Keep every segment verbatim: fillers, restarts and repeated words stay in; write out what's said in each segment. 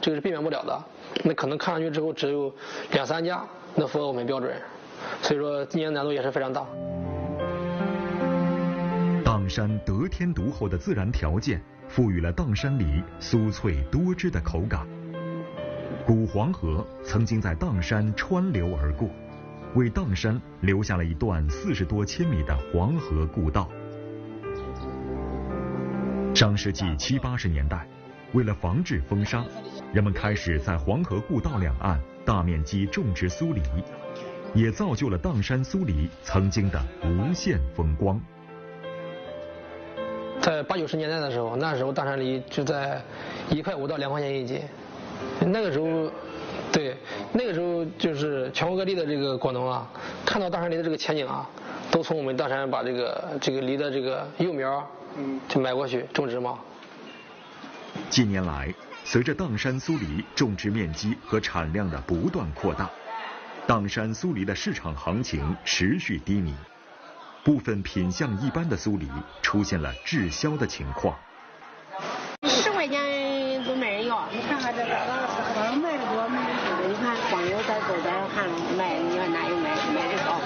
这个是避免不了的。那可能看上去之后只有两三家能符合我们标准，所以说今年难度也是非常大。 砀山得天独厚的自然条件，赋予了砀山梨酥脆多汁的口感。古黄河曾经在砀山穿流而过，为砀山留下了一段四十多千米的黄河故道。上世纪七八十年代，为了防治风沙，人们开始在黄河故道两岸大面积种植苏梨，也造就了砀山苏梨曾经的无限风光。 在八九十年代的时候，那时候砀山梨就在一块五到两块钱一斤，那个时候，对，那个时候就是全国各地的这个果农啊，看到砀山梨的这个前景啊，都从我们砀山把这个这个梨的这个幼苗，嗯，就买过去种植嘛。 近年来，随着砀山苏梨种植面积和产量的不断扩大，砀山苏梨的市场行情持续低迷，部分品相一般的苏梨出现了滞销的情况。 十块钱都没人要，你看看这个，我卖的多，卖的少。你看光有在这边看卖，你看哪有卖卖的少？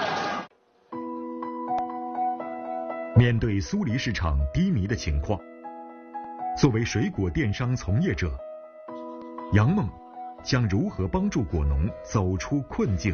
面对苏梨市场低迷的情况，作为水果电商从业者，杨梦将如何帮助果农走出困境？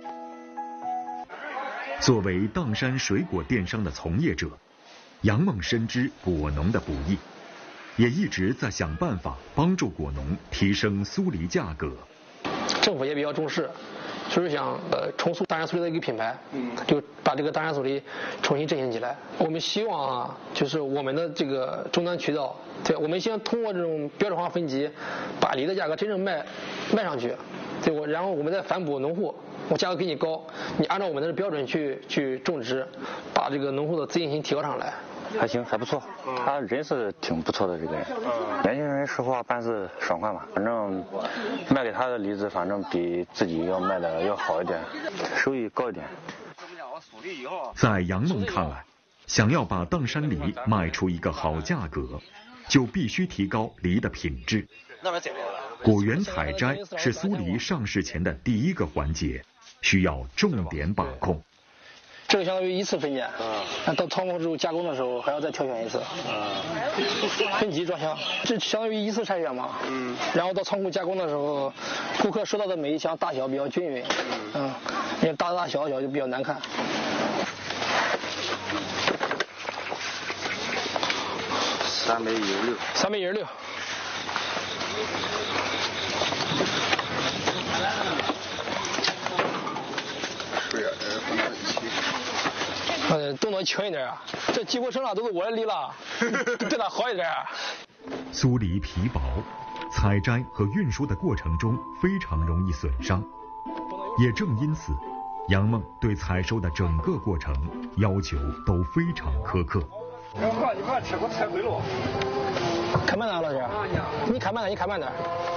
作为砀山水果电商的从业者，杨梦深知果农的不易，也一直在想办法帮助果农提升苏梨价格。 政府也比较重视，就是想呃重塑砀山苏梨的一个品牌，嗯，就把这个砀山苏梨重新振兴起来。我们希望啊，就是我们的这个终端渠道，对，我们先通过这种标准化分级，把梨的价格真正卖卖上去，对我，然后我们再反哺农户，我价格给你高，你按照我们的标准去去种植，把这个农户的自信心提高上来。 还行，还不错，他人是挺不错的这个人。年轻人说话办事爽快嘛，反正卖给他的梨子，反正比自己要卖的要好一点，收益高一点。 在杨梦看来，想要把砀山梨卖出一个好价格，就必须提高梨的品质。果园采摘是苏梨上市前的第一个环节，需要重点把控。 这个相当于一次分拣，那到仓库之后加工的时候还要再挑选一次，分级装箱，这相当于一次筛选嘛。嗯。然后到仓库加工的时候，顾客收到的每一箱大小比较均匀，嗯，因为大大小小就比较难看。 三百一十六。 三百一十六。呃，动作轻一点啊！这几乎身上都是我的梨了，对它好一点。 苏梨皮薄，采摘和运输的过程中非常容易损伤。也正因此，杨梦对采收的整个过程要求都非常苛刻。 你不要吃，我踩回了。 开慢点，老师。你开慢点，你开慢点。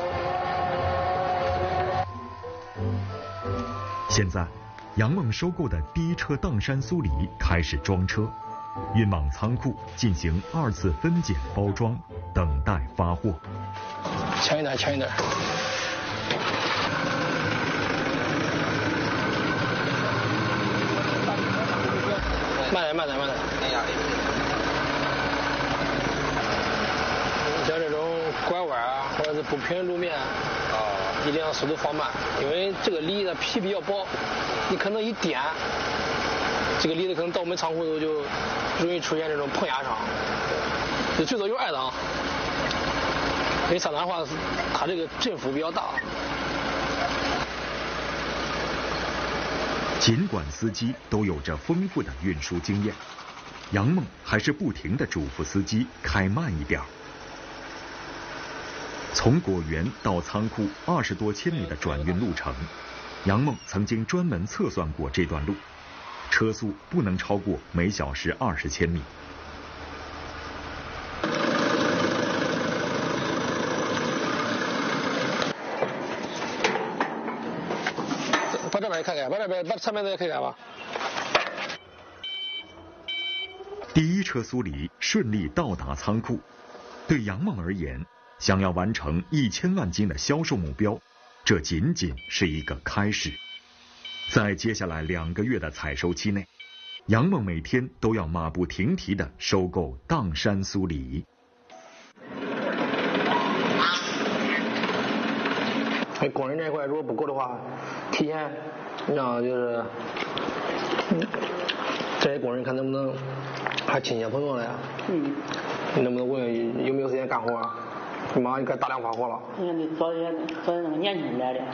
现在。杨梦收购的第一车砀山苏梨开始装车，运往仓库进行二次分拣包装，等待发货。 强一点，强一点。慢点，慢点，慢点。像这种拐弯啊，或者是不平路面，一定要速度放慢，因为这个梨的皮比较薄。你可能一点，这个梨子可能到我们仓库头就容易出现这种碰压伤，就最多有二档，因为三档的话，它这个振幅比较大。 尽管司机都有着丰富的运输经验，杨梦还是不停地嘱咐司机开慢一点。从果园到仓库二十多千米的转运路程。杨梦曾经专门测算过这段路，车速不能超过每小时二十千米。 把这边也开开，把这边把侧面的也开开吧。 第一车苏梨顺利到达仓库，对杨梦而言， 想要完成一千万斤的销售目标，这仅仅是一个开始。在接下来两个月的采收期内，杨梦每天都要马不停蹄地收购砀山酥梨。 工人这一块如果不够的话，提前让就是这些工人看能不能还亲戚朋友了呀？嗯，能不能问有没有时间干活？你马上就该大量发货了。 那你早点早点那个年轻人来的。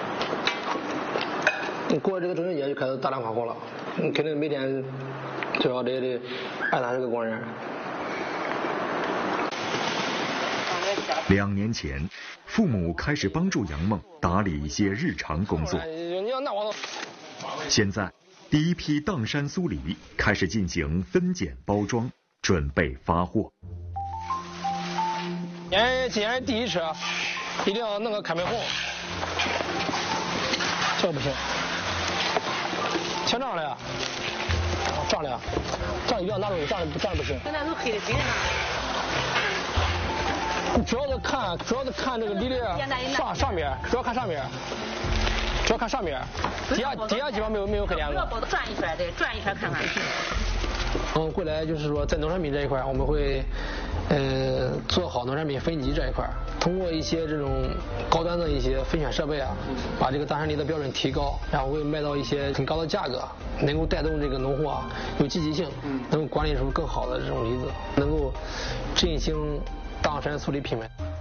你过了这个中秋节就开始大量发货了，你肯定每天最少得得二三十个工人。 两年前，父母开始帮助杨梦打理一些日常工作。现在，第一批砀山酥梨开始进行分拣包装，准备发货。 今天今天第一车，一定要弄个开门红，这不行，全胀了呀，胀了呀，胀一定要拿出去，胀胀不行。 现在都黑的黑的呢。 主要是看，主要是看这个梨的上上面，主要看上面，主要看上面，底下底下基本上没有没有黑点子。 转一圈，对，转一圈看看。 嗯，未来就是说在农产品这一块，我们会呃做好农产品分级这一块，通过一些这种高端的一些分选设备啊，把这个大山梨的标准提高，然后会卖到一些很高的价格，能够带动这个农户啊有积极性，能够管理出更好的这种梨子，能够振兴砀山酥梨品牌。